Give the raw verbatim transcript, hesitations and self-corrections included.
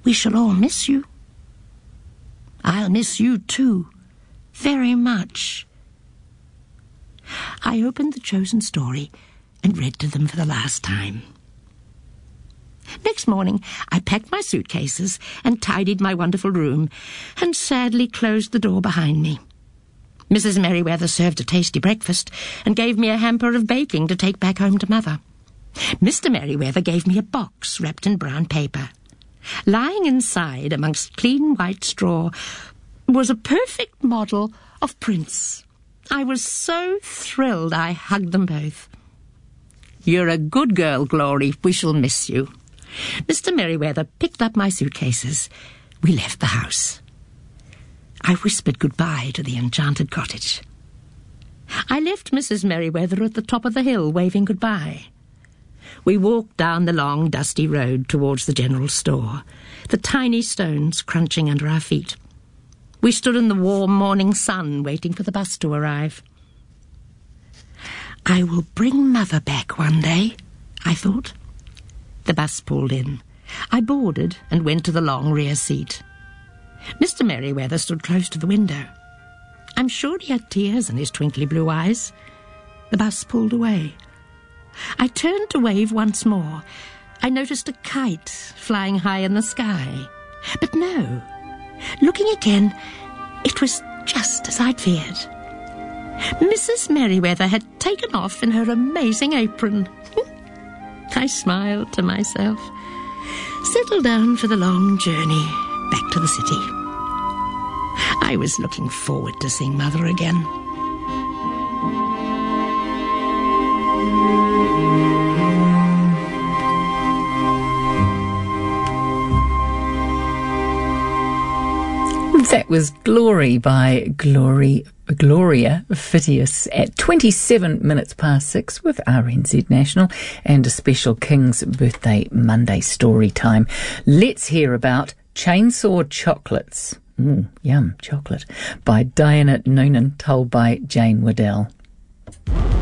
We shall all miss you. I'll miss you too, very much. I opened the chosen story and read to them for the last time. Next morning, I packed my suitcases and tidied my wonderful room and sadly closed the door behind me. Missus Merriweather served a tasty breakfast and gave me a hamper of baking to take back home to Mother. Mister Merriweather gave me a box wrapped in brown paper. Lying inside, amongst clean white straw, was a perfect model of Prince. I was so thrilled I hugged them both. You're a good girl, Glory. We shall miss you. Mister Merriweather picked up my suitcases. We left the house. I whispered goodbye to the enchanted cottage. I left Missus Merriweather at the top of the hill, waving goodbye. We walked down the long, dusty road towards the general store, the tiny stones crunching under our feet. We stood in the warm morning sun, waiting for the bus to arrive. I will bring Mother back one day, I thought. The bus pulled in. I boarded and went to the long rear seat. Mister Merriweather stood close to the window. I'm sure he had tears in his twinkly blue eyes. The bus pulled away. I turned to wave once more. I noticed a kite flying high in the sky. But no. Looking again, it was just as I'd feared. Missus Merriweather had taken off in her amazing apron. I smiled to myself, settled down for the long journey back to the city. I was looking forward to seeing Mother again. That was Glory by Glory Gloria Phidias at twenty-seven minutes past six with R N Z National and a special King's Birthday Monday story time. Let's hear about Chainsaw Chocolates. Mm, yum, chocolate. By Diana Noonan, told by Jane Waddell.